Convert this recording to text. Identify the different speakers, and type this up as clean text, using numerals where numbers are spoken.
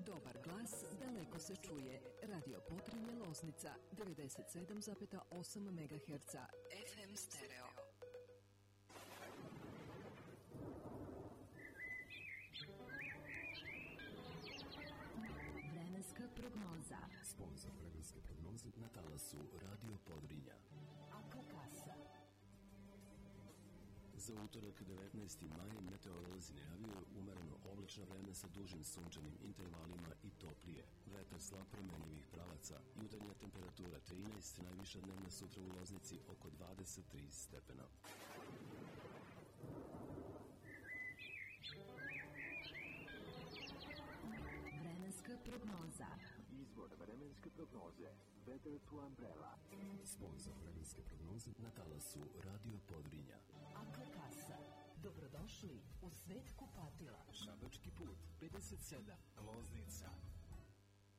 Speaker 1: Dobar glas daleko se čuje. Radio Potrinje Loznica 97,8 MHz FM stereo. Vremenska prognoza.
Speaker 2: Sponzor vremenske prognoze na talasu Radio Podrinja.
Speaker 1: Akakasa.
Speaker 2: Za utorak 19. maj meteorolozi najavljuju umereno oblačno vreme sa dužim sunčanim intervalima i toplije. Vetar slab promenjivih pravaca, jutarnja temperatura 13, najviša dnevna sutra u Loznici oko 23 stepena.
Speaker 1: Vremenska prognoza.
Speaker 3: Izvor vremenske prognoze. Weather to Umbrella.
Speaker 2: Sponzor vremenske prognoze na talasu Radio Podrinja.
Speaker 1: Akakasa. Dobrodošli u svet kupatila.
Speaker 4: Šabački put 57, Loznica,